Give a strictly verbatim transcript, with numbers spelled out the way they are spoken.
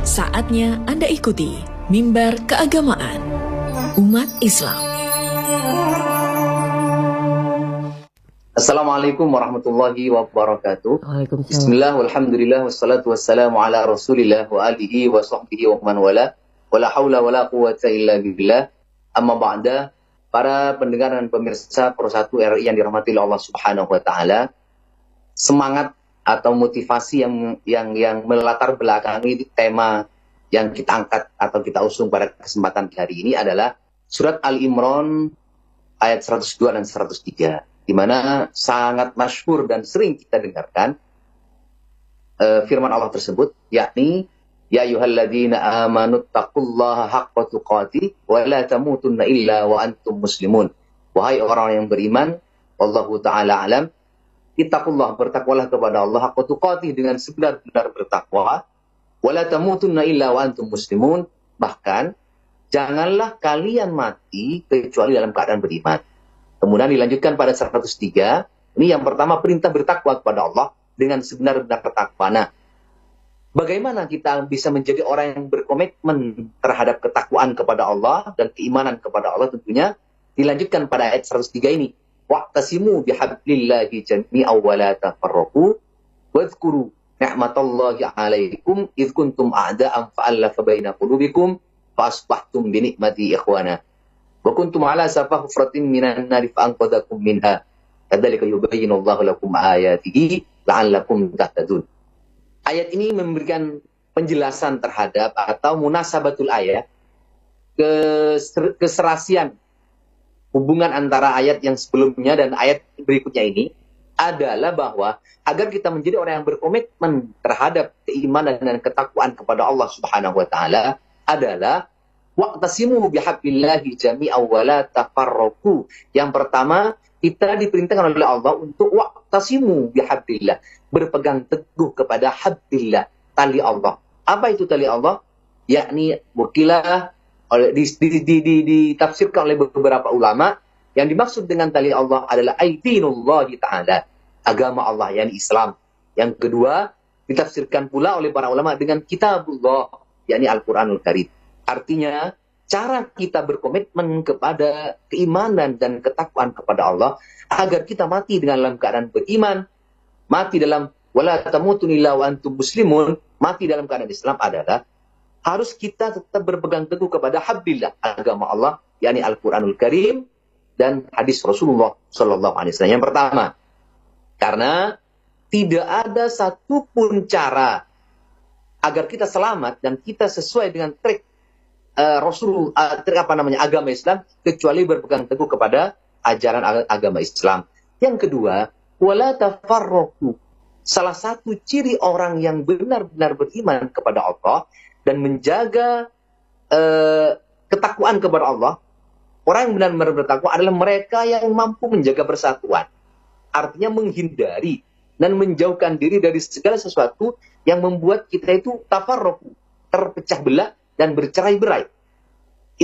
Saatnya Anda ikuti Mimbar Keagamaan Umat Islam. Assalamualaikum warahmatullahi wabarakatuh. Waalaikumsalam. Bismillah, walhamdulillah, wassalatu wassalamu ala rasulillah wa alihi wa sahbihi wa man wala. Wala hawla wala quwata illa billah. Amma ba'da, para pendengar dan pemirsa Pro satu R I yang dirahmati oleh Allah Subhanahu wa taala. Semangat atau motivasi yang yang yang melatar belakangi tema yang kita angkat atau kita usung pada kesempatan hari ini adalah surat Al-Imran ayat seratus dua dan seratus tiga, di mana sangat masyhur dan sering kita dengarkan uh, firman Allah tersebut, yakni ya ayyuhalladzina amanu taqullaha haqqa tuqatih wa la tamutunna illa wa antum muslimun. Wahai orang yang beriman, wallahu taala alam, ittaqullah, bertakwalah kepada Allah haqqa tuqatih, dengan sebenar-benar bertakwa, wala tamutunna illa wa antum muslimun, bahkan janganlah kalian mati kecuali dalam keadaan beriman. Kemudian dilanjutkan pada seratus tiga, ini yang pertama perintah bertakwa kepada Allah dengan sebenar-benar bertakwa. Nah, bagaimana kita bisa menjadi orang yang berkomitmen terhadap ketakwaan kepada Allah dan keimanan kepada Allah? Tentunya dilanjutkan pada ayat seratus tiga ini. Wa'tasimu bihablillahi jami'an wa la tafarraqu wadhkuru ni'matallahi 'alaikum idh kuntum a'da'an fa'alafa baina qulubikum fa asbahtum bi ni'mati ikhwana wa kuntum 'ala safa hufratin minan nari fa anqadhakum minha kadzalika yubayyinu Allahu lakum ayatihi la'allakum tahtadun. Ayat ini memberikan penjelasan terhadap atau munasabatul ayat, keserasian hubungan antara ayat yang sebelumnya dan ayat berikutnya ini adalah bahwa agar kita menjadi orang yang berkomitmen terhadap keimanan dan ketakwaan kepada Allah Subhanahu wa taala adalah wa'tasimu bihablillahi jami'an wa la tafarraqu. Yang pertama, kita diperintahkan oleh Allah untuk wa'tasimu bihablillah, berpegang teguh kepada hablillah, tali Allah. Apa itu tali Allah? Yakni wakilah oleh di, di, di, di, ditafsirkan oleh beberapa ulama, yang dimaksud dengan tali Allah adalah aidinullahi ta'ala, agama Allah, yakni Islam. Yang kedua, ditafsirkan pula oleh para ulama dengan kitabullah, yakni Al-Quranul Karim. Artinya, cara kita berkomitmen kepada keimanan dan ketakwaan kepada Allah, agar kita mati dengan dalam keadaan beriman, mati dalam wala tamutun illa wa antum muslimun, mati dalam keadaan Islam, adalah harus kita tetap berpegang teguh kepada hablillah, agama Allah, yakni Al-Quranul Karim dan hadis Rasulullah Sallallahu Alaihi Wasallam. Yang pertama, karena tidak ada satupun cara agar kita selamat dan kita sesuai dengan trik uh, Rasul, uh, trik apa namanya agama Islam, kecuali berpegang teguh kepada ajaran agama Islam. Yang kedua, wala tafarraqu. Salah satu ciri orang yang benar-benar beriman kepada Allah dan menjaga uh, ketakwaan kepada Allah, orang yang benar-benar bertakwa adalah mereka yang mampu menjaga persatuan. Artinya menghindari dan menjauhkan diri dari segala sesuatu yang membuat kita itu tafarruq, terpecah belah dan bercerai-berai.